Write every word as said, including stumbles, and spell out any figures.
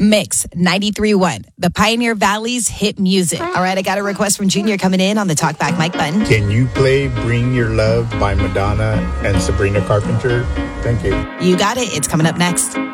Mix ninety-three point one, the Pioneer Valley's hit music. All right, I got a request from Junior coming in on the Talkback mic button. Can you play Bring Your Love by Madonna and Sabrina Carpenter? Thank you. You got it. It's coming up next.